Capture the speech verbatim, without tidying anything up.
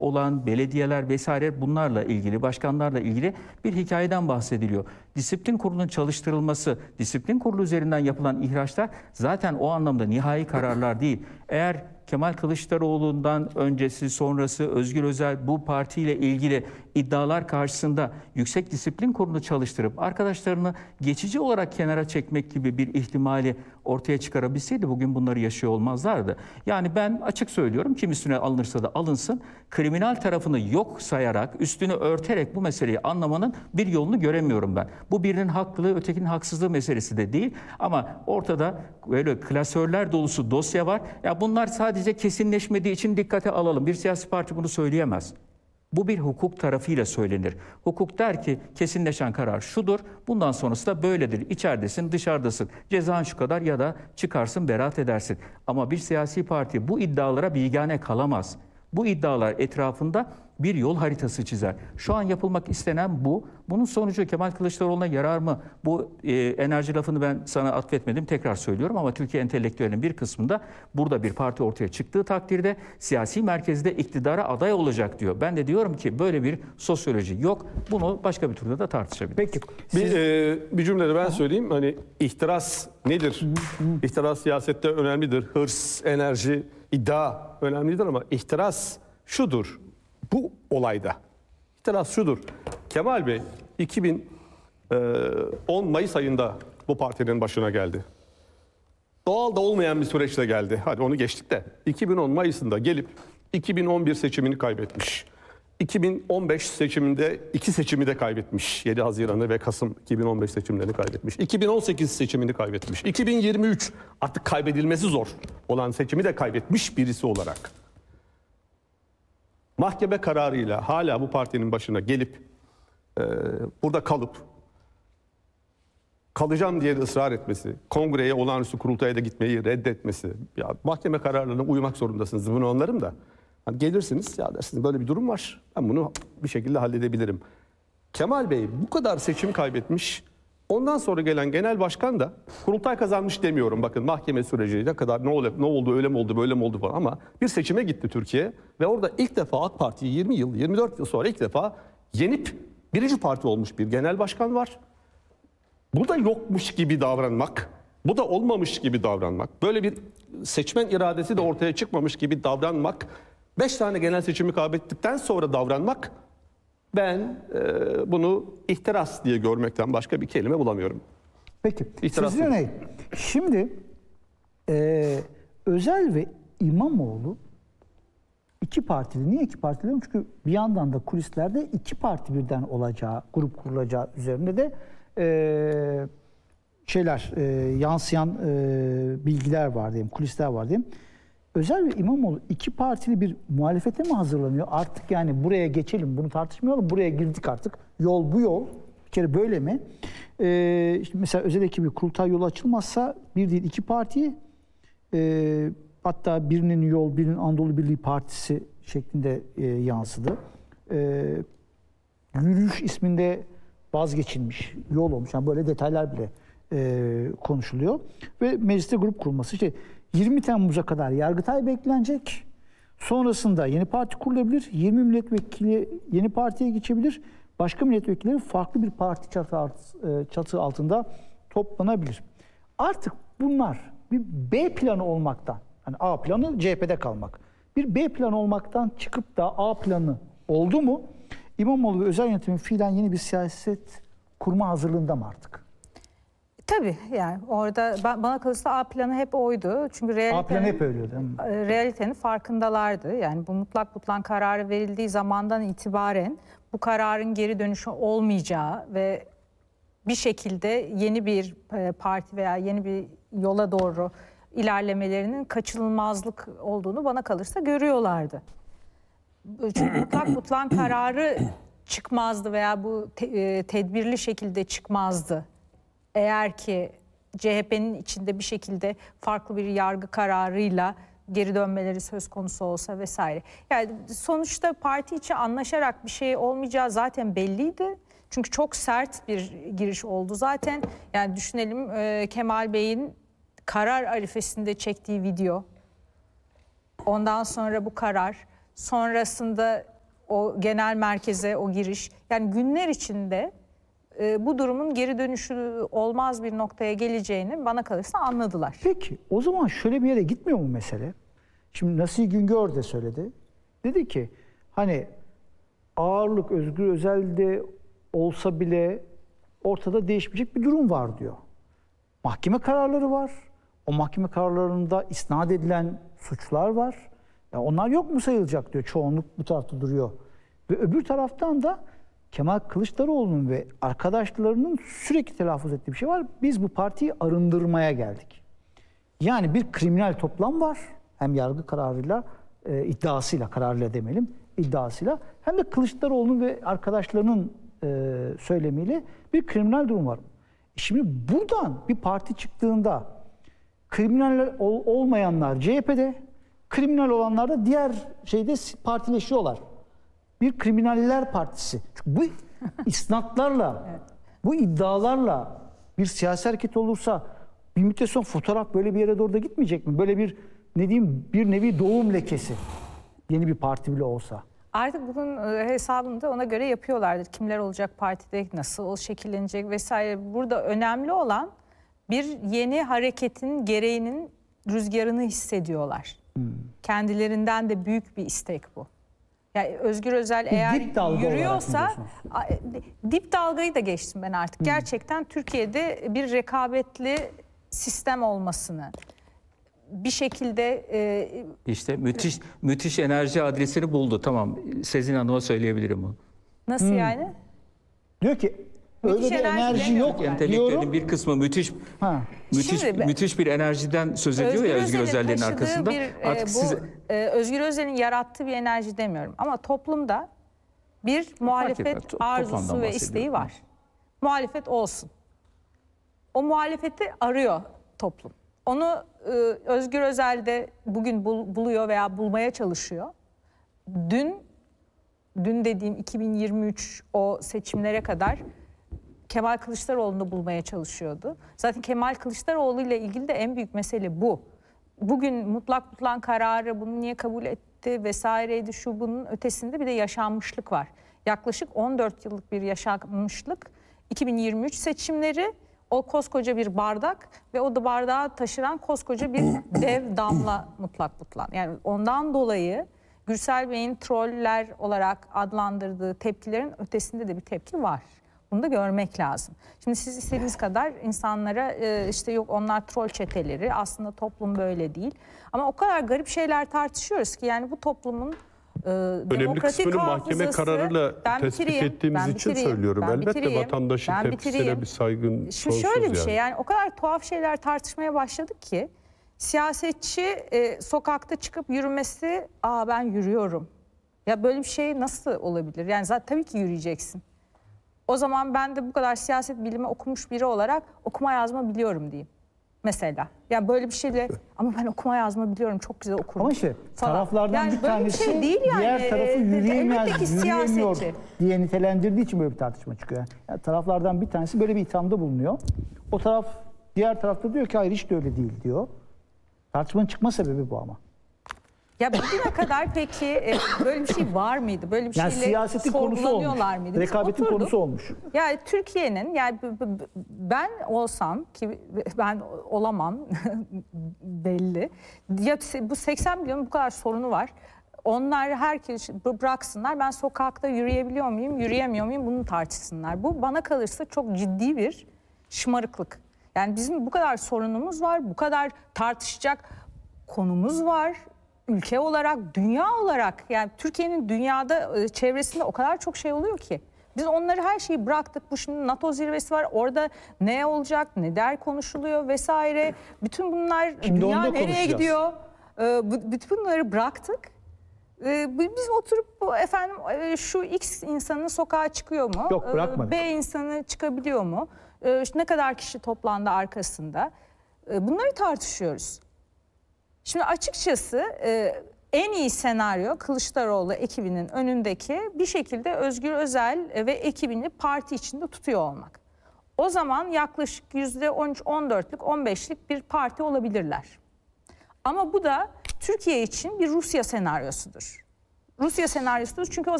olan belediyeler vesaire bunlarla ilgili, başkanlarla ilgili bir hikayeden bahsediliyor. Disiplin kurulunun çalıştırılması, disiplin kurulu üzerinden yapılan ihraçlar zaten o anlamda nihai kararlar değil. Eğer Kemal Kılıçdaroğlu'ndan öncesi, sonrası Özgür Özel bu partiyle ilgili iddialar karşısında Yüksek Disiplin Kurulu'nu çalıştırıp arkadaşlarını geçici olarak kenara çekmek gibi bir ihtimali ortaya çıkarabilseydi bugün bunları yaşıyor olmazlardı. Yani ben açık söylüyorum, kim üstüne alınırsa da alınsın, kriminal tarafını yok sayarak, üstünü örterek bu meseleyi anlamanın bir yolunu göremiyorum ben. Bu birinin haklılığı, ötekinin haksızlığı meselesi de değil ama ortada böyle klasörler dolusu dosya var. Ya bunlar sadece kesinleşmediği için dikkate alalım. Bir siyasi parti bunu söyleyemez. Bu bir hukuk tarafıyla söylenir. Hukuk der ki kesinleşen karar şudur, bundan sonrası da böyledir. İçeridesin, dışarıdasın. Cezan şu kadar ya da çıkarsın, beraat edersin. Ama bir siyasi parti bu iddialara bigane kalamaz. Bu iddialar etrafında bir yol haritası çizer. Şu an yapılmak istenen bu. Bunun sonucu Kemal Kılıçdaroğlu'na yarar mı? Bu e, enerji lafını ben sana atfetmedim, tekrar söylüyorum ama Türkiye entelektüelinin bir kısmında burada bir parti ortaya çıktığı takdirde siyasi merkezde iktidara aday olacak diyor. Ben de diyorum ki böyle bir sosyoloji yok. Bunu başka bir turda da tartışabiliriz. Peki. Bir, e, bir cümle ben söyleyeyim. Hani ihtiras nedir? İhtiras siyasette önemlidir. Hırs, enerji, iddia önemlidir ama ihtiras şudur. Bu olayda ihtiras şudur. Kemal Bey iki bin on Mayıs ayında bu partinin başına geldi. Doğal da olmayan bir süreçle geldi. Hadi onu geçtik de. iki bin on Mayıs'ında gelip iki bin on bir seçimini kaybetmiş. iki bin on beş seçiminde iki seçimi de kaybetmiş. yedi Haziran'ı ve Kasım iki bin on beş seçimlerini kaybetmiş. iki bin on sekiz seçimini kaybetmiş. iki bin yirmi üç artık kaybedilmesi zor olan seçimi de kaybetmiş birisi olarak. Mahkeme kararıyla hala bu partinin başına gelip e, burada kalıp kalacağım diye de ısrar etmesi, kongreye, olağanüstü kurultaya da gitmeyi reddetmesi, ya mahkeme kararlarına uymak zorundasınız, bunu anlarım da hani gelirsiniz ya dersiniz böyle bir durum var, ben bunu bir şekilde halledebilirim. Kemal Bey bu kadar seçim kaybetmiş, ondan sonra gelen genel başkan da kurultay kazanmış demiyorum, bakın mahkeme süreci ne kadar ne oldu, ne oldu öyle mi oldu böyle mi oldu falan, ama bir seçime gitti Türkiye ve orada ilk defa AK Parti'yi yirmi yıl yirmi dört yıl sonra ilk defa yenip birinci parti olmuş bir genel başkan var. Bu da yokmuş gibi davranmak, bu da olmamış gibi davranmak, böyle bir seçmen iradesi de ortaya çıkmamış gibi davranmak, beş tane genel seçimi kaybettikten sonra davranmak, ben e, bunu ihtiras diye görmekten başka bir kelime bulamıyorum. Peki. İhtiras Sizin ne? Şimdi e, Özel ve İmamoğlu iki partili. Niye iki partili? Çünkü bir yandan da kulislerde iki parti birden olacağı, grup kurulacağı üzerinde de e, şeyler, e, yansıyan e, bilgiler var diyeyim, kulisler var diyeyim. Özel ve İmamoğlu iki partili bir muhalefete mi hazırlanıyor? Artık yani buraya geçelim, bunu tartışmayalım, buraya girdik artık. Yol bu yol. Bir kere böyle mi? Ee, işte mesela Özel ekibi kurultay yolu açılmazsa bir değil iki parti, e, hatta birinin yol, birinin Anadolu Birliği Partisi şeklinde e, yansıdı. E, yürüyüş isminde vazgeçilmiş, yol olmuş. Yani böyle detaylar bile e, konuşuluyor. Ve mecliste grup kurulması. İşte yirmi Temmuz'a kadar Yargıtay beklenecek. Sonrasında yeni parti kurulabilir. yirmi milletvekili yeni partiye geçebilir. Başka milletvekilleri farklı bir parti çatı, çatı altında toplanabilir. Artık bunlar bir B planı olmaktan, yani A planı C H P'de kalmak, bir B planı olmaktan çıkıp da A planı oldu mu? İmamoğlu ve özel yönetimin fiilen yeni bir siyaset kurma hazırlığında mı artık? Tabii yani orada bana kalırsa A planı hep oydu. Çünkü realitenin, A planı hep öyleydi. realitenin farkındalardı. Yani bu mutlak butlan kararı verildiği zamandan itibaren bu kararın geri dönüşü olmayacağı ve bir şekilde yeni bir parti veya yeni bir yola doğru ilerlemelerinin kaçınılmazlık olduğunu bana kalırsa görüyorlardı. Çünkü mutlak butlan kararı çıkmazdı veya bu te- tedbirli şekilde çıkmazdı. Eğer ki C H P'nin içinde bir şekilde farklı bir yargı kararıyla geri dönmeleri söz konusu olsa vesaire. Yani sonuçta parti içi anlaşarak bir şey olmayacağı zaten belliydi. Çünkü çok sert bir giriş oldu zaten. Yani düşünelim Kemal Bey'in karar arifesinde çektiği video. Ondan sonra bu karar, sonrasında o genel merkeze o giriş. Yani günler içinde e, bu durumun geri dönüşü olmaz bir noktaya geleceğini bana kalırsa anladılar. Peki o zaman şöyle bir yere gitmiyor mu mesele? Şimdi Nasi Güngör de söyledi. Dedi ki hani ağırlık Özgür Özel'de olsa bile ortada değişmeyecek bir durum var diyor. Mahkeme kararları var. O mahkeme kararlarında isnat edilen suçlar var. Ya onlar yok mu sayılacak diyor. Çoğunluk bu tarafta duruyor. Ve öbür taraftan da Kemal Kılıçdaroğlu'nun ve arkadaşlarının sürekli telaffuz ettiği bir şey var. Biz bu partiyi arındırmaya geldik. Yani bir kriminal toplam var. Hem yargı kararıyla, e, iddiasıyla, kararıyla demeyelim, iddiasıyla. Hem de Kılıçdaroğlu'nun ve arkadaşlarının e, söylemiyle bir kriminal durum var. Şimdi buradan bir parti çıktığında kriminal ol, olmayanlar C H P'de, kriminal olanlar da diğer şeyde partileşiyorlar. Bir kriminaller partisi. Çünkü bu isnatlarla, evet. bu iddialarla bir siyasi hareket olursa bir müddet sonra fotoğraf böyle bir yere doğru da gitmeyecek mi? Böyle bir ne diyeyim bir nevi doğum lekesi. Yeni bir parti bile olsa. Artık bunun hesabını da ona göre yapıyorlardır. Kimler olacak partide, nasıl şekillenecek vesaire. Burada önemli olan bir yeni hareketin gereğinin rüzgarını hissediyorlar. Hmm. Kendilerinden de büyük bir istek bu. Yani Özgür Özel bir eğer dip dalga yürüyorsa, dip dalgayı da geçtim ben artık. Hmm. Gerçekten Türkiye'de bir rekabetli sistem olmasını, bir şekilde e, işte müthiş müthiş enerji adresini buldu. Tamam. Sezin Hanım'a söyleyebilirim bunu. Nasıl hmm. yani? Diyor ki öyle müthiş bir enerji, enerji yok. Yani. Entelektüelin bir kısmı müthiş ha. müthiş Şimdi, müthiş bir enerjiden söz ediyor Özgür ya Özgür Özel'lerin arkasında. Bir, Artık bu, siz... e, Özgür Özel'in yarattığı bir enerji demiyorum. Ama toplumda bir muhalefet arzusu ve isteği var. Muhalefet olsun. O muhalefeti arıyor toplum. Onu e, Özgür Özel de bugün bul, buluyor veya bulmaya çalışıyor. Dün, dün dediğim iki bin yirmi üç o seçimlere kadar Kemal Kılıçdaroğlu'nu bulmaya çalışıyordu. Zaten Kemal Kılıçdaroğlu ile ilgili de en büyük mesele bu. Bugün mutlak tutulan kararı bunu niye kabul etti vesaireydi şu bunun ötesinde bir de yaşanmışlık var. Yaklaşık on dört yıllık bir yaşanmışlık. iki bin yirmi üç seçimleri o koskoca bir bardak ve o da bardağı taşıran koskoca bir dev damla mutlak tutulan. Yani ondan dolayı Gürsel Bey'in troller olarak adlandırdığı tepkilerin ötesinde de bir tepki var. Bunu da görmek lazım. Şimdi siz istediğiniz kadar insanlara işte yok onlar troll çeteleri, aslında toplum böyle değil. Ama o kadar garip şeyler tartışıyoruz ki yani bu toplumun e, önemli kısmını mahkeme kararıyla tespit ettiğimiz için söylüyorum. Elbette vatandaşın ben tepkisine bitireyim. Bir saygın Şimdi şöyle bir yani. şey yani o kadar tuhaf şeyler tartışmaya başladık ki siyasetçi e, sokakta çıkıp yürümesi, aa ben yürüyorum. Ya böyle bir şey nasıl olabilir? Yani zaten tabii ki yürüyeceksin. O zaman ben de bu kadar siyaset bilimi okumuş biri olarak okuma yazma biliyorum diyeyim. Mesela. Yani böyle bir şeyle ama ben okuma yazma biliyorum çok güzel okurum. Ama işte falan. Taraflardan yani bir tanesi bir şey değil yani. Diğer tarafı yürüyemez, yürüyemiyor diye nitelendirdiği için böyle bir tartışma çıkıyor. Yani taraflardan bir tanesi böyle bir ithamda bulunuyor. O taraf diğer tarafta diyor ki hayır hiç de öyle değil diyor. Tartışmanın çıkma sebebi bu ama. Ya bugüne kadar peki e, böyle bir şey var mıydı? Böyle bir yani şeyle siyasetin konusu olmuş. Mıydı? Rekabetin konusu olmuş. Yani Türkiye'nin yani ben olsam ki ben olamam belli. Ya bu seksen milyon bu kadar sorunu var. Onlar herkes bıraksınlar. Ben sokakta yürüyebiliyor muyum, yürüyemiyor muyum bunu tartışsınlar. Bu bana kalırsa çok ciddi bir şımarıklık. Yani bizim bu kadar sorunumuz var, bu kadar tartışacak konumuz var. Ülke olarak, dünya olarak yani Türkiye'nin dünyada çevresinde o kadar çok şey oluyor ki. Biz onları her şeyi bıraktık. Bu şimdi NATO zirvesi var. Orada ne olacak, ne der konuşuluyor vesaire. Bütün bunlar şimdi dünya nereye gidiyor? Bütün bunları bıraktık. Biz oturup bu efendim şu X insanı sokağa çıkıyor mu? Yok bırakmadık. B insanı çıkabiliyor mu? Ne kadar kişi toplandı arkasında? Bunları tartışıyoruz. Şimdi açıkçası e, en iyi senaryo Kılıçdaroğlu ekibinin önündeki bir şekilde Özgür Özel ve ekibini parti içinde tutuyor olmak. O zaman yaklaşık yüzde on üç on dörtlük on beşlik bir parti olabilirler. Ama bu da Türkiye için bir Rusya senaryosudur. Rusya senaryosudur çünkü o